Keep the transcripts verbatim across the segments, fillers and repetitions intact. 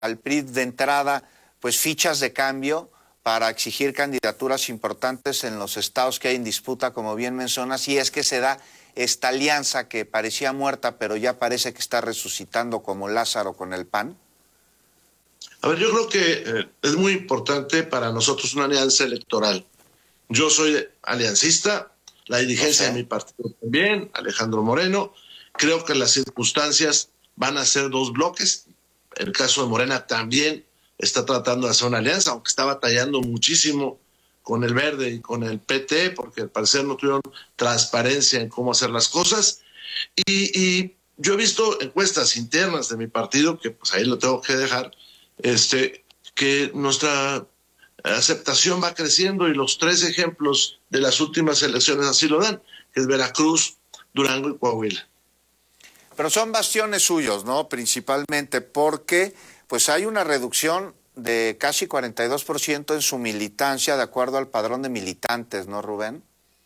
al P R I de entrada pues fichas de cambio para exigir candidaturas importantes en los estados que hay en disputa, como bien mencionas, y es que se da esta alianza que parecía muerta, pero ya parece que está resucitando como Lázaro con el pan? A ver, yo creo que eh, es muy importante para nosotros una alianza electoral. Yo soy aliancista, la dirigencia de mi partido también, Alejandro Moreno. Creo que las circunstancias van a ser dos bloques. El caso de Morena también está tratando de hacer una alianza, aunque está batallando muchísimo con el Verde y con el P T, porque al parecer no tuvieron transparencia en cómo hacer las cosas. Y, y yo he visto encuestas internas de mi partido, que pues ahí lo tengo que dejar, este, que nuestra aceptación va creciendo y los tres ejemplos de las últimas elecciones así lo dan, que es Veracruz, Durango y Coahuila. Pero son bastiones suyos, ¿no? Principalmente porque pues hay una reducción de casi cuarenta y dos por ciento en su militancia de acuerdo al padrón de militantes, ¿no, Rubén?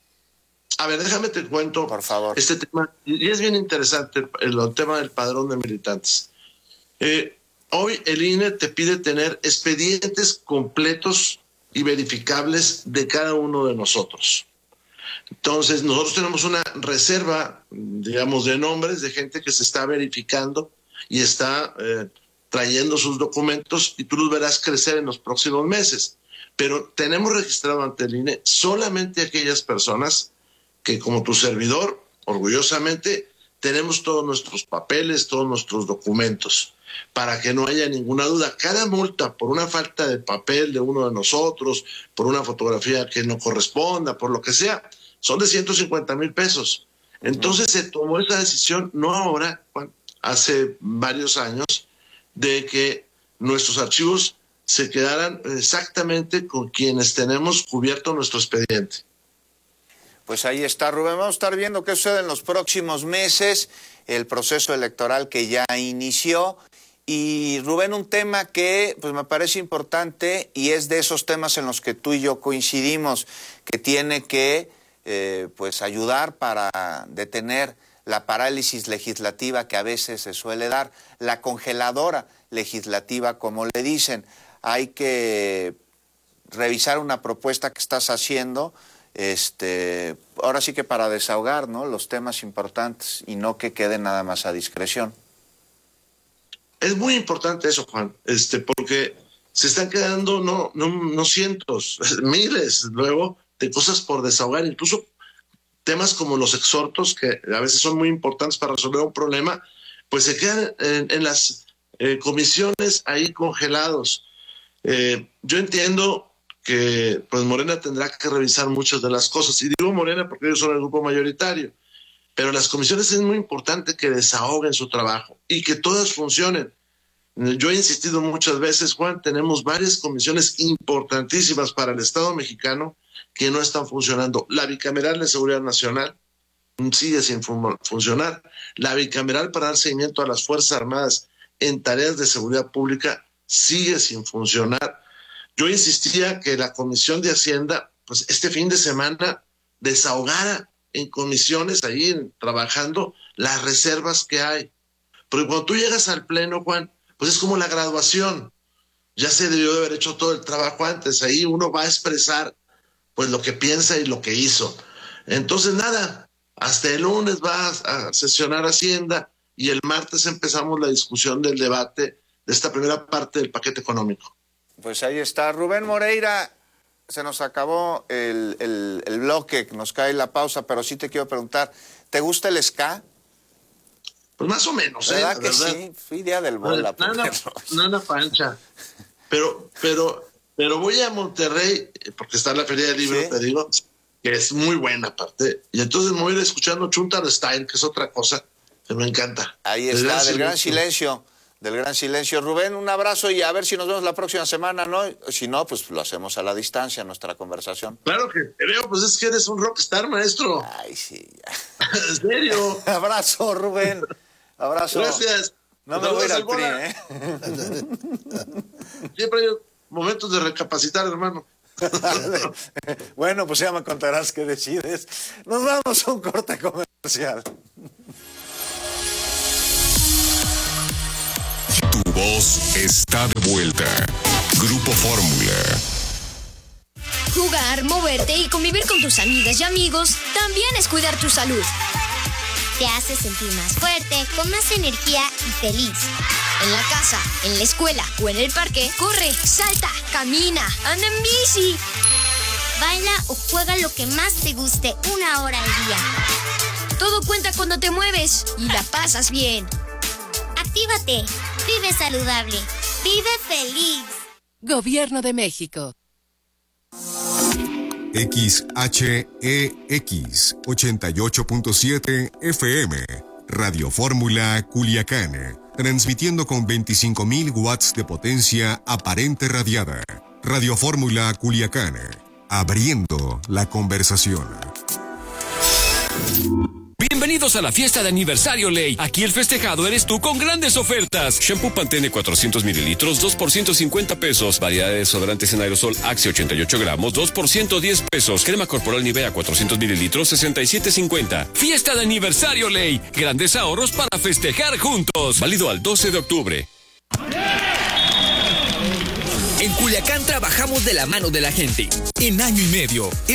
A ver, déjame te cuento. Por favor. Este tema, y es bien interesante el, el tema del padrón de militantes. Eh, hoy el I N E te pide tener expedientes completos y verificables de cada uno de nosotros. Entonces, nosotros tenemos una reserva, digamos, de nombres de gente que se está verificando y está eh, trayendo sus documentos, y tú los verás crecer en los próximos meses. Pero tenemos registrado ante el I N E solamente aquellas personas que, como tu servidor, orgullosamente, tenemos todos nuestros papeles, todos nuestros documentos, para que no haya ninguna duda. Cada multa por una falta de papel de uno de nosotros, por una fotografía que no corresponda, por lo que sea, son de ciento cincuenta mil pesos. Entonces se tomó esa decisión, no ahora, hace varios años, de que nuestros archivos se quedaran exactamente con quienes tenemos cubierto nuestro expediente. Pues ahí está, Rubén. Vamos a estar viendo qué sucede en los próximos meses, el proceso electoral que ya inició. Y Rubén, un tema que pues me parece importante y es de esos temas en los que tú y yo coincidimos, que tiene que eh, pues ayudar para detener la parálisis legislativa que a veces se suele dar, la congeladora legislativa, como le dicen. Hay que revisar una propuesta que estás haciendo, este, ahora sí que para desahogar, ¿no?, los temas importantes y no que queden nada más a discreción. Es muy importante eso, Juan, este, porque se están quedando no, no, no cientos, miles luego de cosas por desahogar, incluso temas como los exhortos, que a veces son muy importantes para resolver un problema, pues se quedan en, en las eh, comisiones ahí congelados. Eh, yo entiendo que pues Morena tendrá que revisar muchas de las cosas, y digo Morena porque ellos son el grupo mayoritario, pero las comisiones es muy importante que desahoguen su trabajo y que todas funcionen. Yo he insistido muchas veces, Juan, tenemos varias comisiones importantísimas para el Estado mexicano que no están funcionando. La bicameral de Seguridad Nacional sigue sin fun- funcionar. La bicameral para dar seguimiento a las Fuerzas Armadas en tareas de seguridad pública sigue sin funcionar. Yo insistía que la Comisión de Hacienda, pues este fin de semana, desahogara en comisiones ahí trabajando las reservas que hay. Porque cuando tú llegas al pleno, Juan, pues es como la graduación. Ya se debió de haber hecho todo el trabajo antes. Ahí uno va a expresar pues lo que piensa y lo que hizo. Entonces nada, hasta el lunes va a sesionar Hacienda y el martes empezamos la discusión del debate de esta primera parte del paquete económico. Pues ahí está. Rubén Moreira, se nos acabó el, el, el bloque, nos cae la pausa, pero sí te quiero preguntar, ¿te gusta el ska? Pues más o menos, ¿eh? ¿Verdad que ¿verdad? sí? Fui día del bola. Nada, nada pancha. Pero, pero, pero voy a Monterrey, porque está la Feria del Libro, ¿sí? Te digo, que es muy buena aparte. Y entonces me voy a ir escuchando Chuntaro Style, que es otra cosa que me encanta. Ahí está, del gran, del gran silencio. Del gran silencio. Rubén, un abrazo y a ver si nos vemos la próxima semana, ¿no? Si no, pues lo hacemos a la distancia, nuestra conversación. Claro que te veo, pues es que eres un rockstar, maestro. Ay, sí. ¿En serio? Abrazo, Rubén. Abrazo. Gracias. No me voy a ir al P R I, ¿eh? Siempre hay momentos de recapacitar, hermano. Bueno, pues ya me contarás qué decides. Nos vamos a un corte comercial. Tu voz está de vuelta. Grupo Fórmula. Jugar, moverte y convivir con tus amigas y amigos también es cuidar tu salud. Te hace sentir más fuerte, con más energía y feliz. En la casa, en la escuela o en el parque, corre, salta, camina, anda en bici. Baila o juega lo que más te guste una hora al día. Todo cuenta cuando te mueves y la pasas bien. Actívate, vive saludable, vive feliz. Gobierno de México. X H E X ochenta y ocho punto siete F M, Radio Fórmula Culiacán, transmitiendo con veinticinco mil watts de potencia aparente radiada. Radio Fórmula Culiacán, abriendo la conversación. Bienvenidos a la fiesta de aniversario Ley. Aquí el festejado eres tú con grandes ofertas. Shampoo Pantene cuatrocientos mililitros, dos por ciento cincuenta pesos. Variedad de desodorantes en aerosol Axe ochenta y ocho gramos, dos por ciento diez pesos. Crema corporal Nivea cuatrocientos mililitros, sesenta y siete cincuenta. Fiesta de aniversario Ley. Grandes ahorros para festejar juntos. Válido al doce de octubre. En Culiacán trabajamos de la mano de la gente. En año y medio